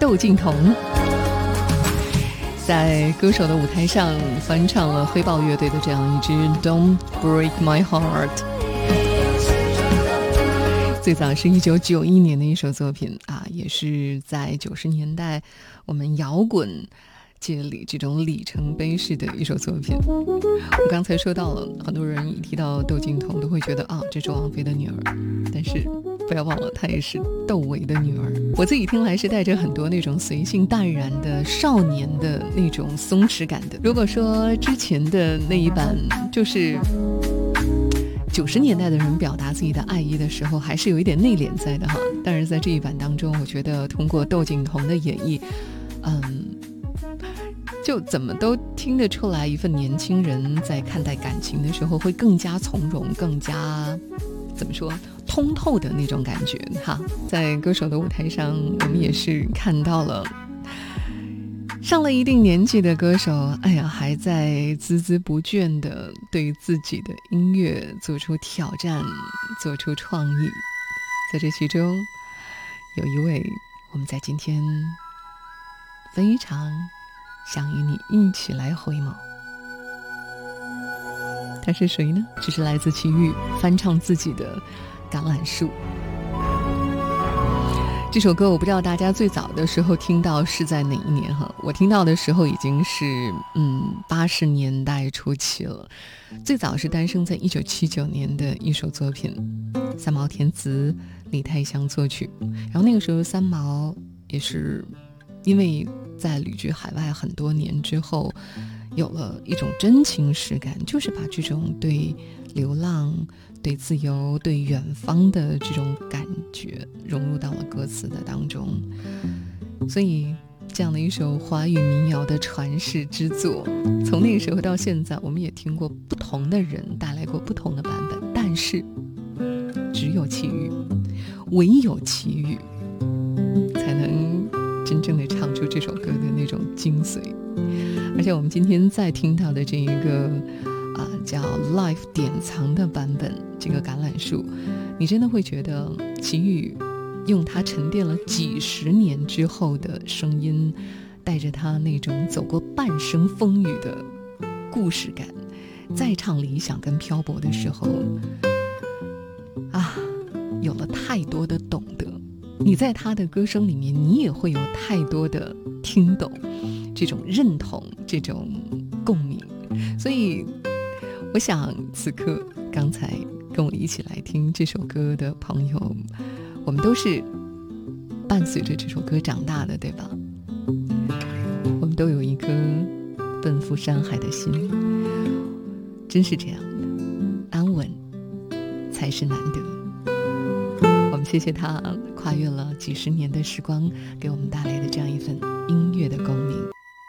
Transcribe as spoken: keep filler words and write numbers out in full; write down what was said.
窦靖童在歌手的舞台上翻唱了黑豹乐队的这样一支 Don't Break My Heart。 最早是一九九一年的一首作品啊，也是在九十年代我们摇滚界里这种里程碑式的一首作品。我刚才说到了，很多人一提到窦靖童都会觉得啊，这是王菲的女儿，但是不要忘了她也是窦唯的女儿。我自己听来是带着很多那种随性淡然的少年的那种松弛感的。如果说之前的那一版就是九十年代的人表达自己的爱意的时候还是有一点内敛在的哈，但是在这一版当中，我觉得通过窦靖童的演绎，嗯就怎么都听得出来一份年轻人在看待感情的时候会更加从容，更加怎么说通透的那种感觉哈。在歌手的舞台上，我们也是看到了上了一定年纪的歌手，哎呀，还在孜孜不倦地对自己的音乐做出挑战，做出创意。在这其中，有一位我们在今天非常想与你一起来回眸。他是谁呢？这是来自齐豫翻唱自己的《橄榄树》。这首歌我不知道大家最早的时候听到是在哪一年哈？我听到的时候已经是嗯八十年代初期了。最早是诞生在一九七九年的一首作品，三毛填词，李泰祥作曲。然后那个时候三毛也是因为在旅居海外很多年之后，有了一种真情实感，就是把这种对流浪、对自由、对远方的这种感觉融入到了歌词的当中。所以这样的一首华语民谣的传世之作，从那个时候到现在，我们也听过不同的人带来过不同的版本，但是只有齐豫，唯有齐豫才能真正的唱出这首歌的那种精髓。而且我们今天再听到的这一个啊叫 Live 典藏的版本，这个橄榄树，你真的会觉得齐豫用他沉淀了几十年之后的声音，带着他那种走过半生风雨的故事感，再唱理想跟漂泊的时候啊，有了太多的懂得。你在他的歌声里面，你也会有太多的听懂，这种认同，这种共鸣。所以我想此刻刚才跟我一起来听这首歌的朋友，我们都是伴随着这首歌长大的，对吧？我们都有一颗奔赴山海的心，真是这样的，安稳才是难得。我们谢谢他跨越了几十年的时光，给我们带来的这样一份音乐的共鸣。